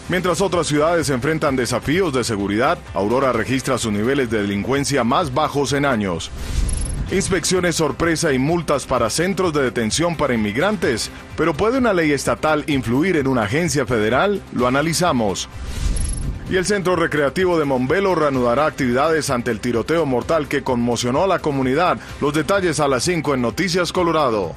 Mientras otras ciudades enfrentan desafíos de seguridad, Aurora registra sus niveles de delincuencia más bajos en años. Inspecciones sorpresa y multas para centros de detención para inmigrantes. ¿Pero puede una ley estatal influir en una agencia federal? Lo analizamos. Y el Centro Recreativo de Montbello reanudará actividades ante el tiroteo mortal que conmocionó a la comunidad. Los detalles a las 5 en Noticias Colorado.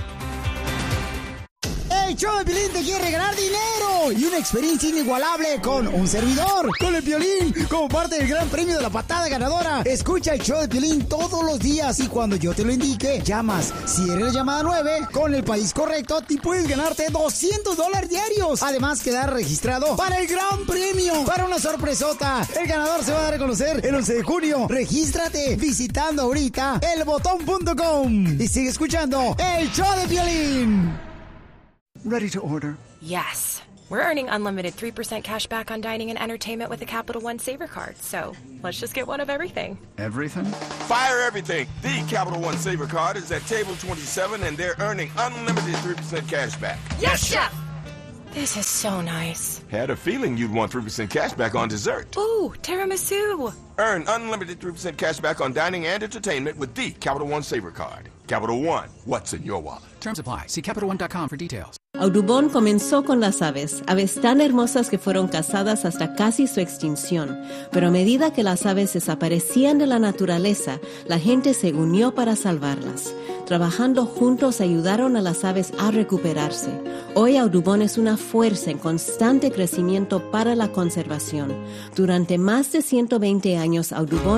El show de Piolín te quiere regalar dinero y una experiencia inigualable con un servidor, con el Piolín, como parte del gran premio de la patada ganadora. Escucha el show de Piolín todos los días y cuando yo te lo indique, llamas. Si eres la llamada 9, con el país correcto, te puedes ganarte $200 diarios. Además, quedar registrado para el gran premio, para una sorpresota. El ganador se va a dar a conocer el 11 de junio. Regístrate visitando ahorita elbotón.com y sigue escuchando el show de Piolín. Ready to order. Yes. We're earning unlimited 3% cash back on dining and entertainment with the Capital One Saver Card. So let's just get one of everything. Everything? Fire everything. The Capital One Saver Card is at table 27 and they're earning unlimited 3% cash back. Yes, Chef! This is so nice. Had a feeling you'd want 3% cash back on dessert. Ooh, tiramisu. Earn unlimited 3% cash back on dining and entertainment with the Capital One Saver Card. Capital One, what's in your wallet? Terms apply. See CapitalOne.com for details. Audubon comenzó con las aves tan hermosas que fueron cazadas hasta casi su extinción. Pero a medida que las aves desaparecían de la naturaleza, la gente se unió para salvarlas. Trabajando juntos ayudaron a las aves a recuperarse. Hoy Audubon es una fuerza en constante crecimiento para la conservación. Durante más de 120 años, Audubon